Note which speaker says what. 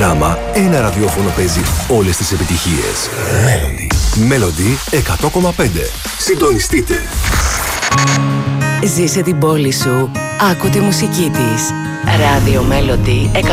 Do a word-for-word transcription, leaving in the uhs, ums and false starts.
Speaker 1: δράμα, ένα ραδιόφωνο παίζει όλες τις επιτυχίες. Melody. Melody εκατό κόμμα πέντε. Συντονιστείτε.
Speaker 2: Ζήσε την πόλη σου. Άκου τη μουσική της. Radio Melody εκατό κόμμα πέντε.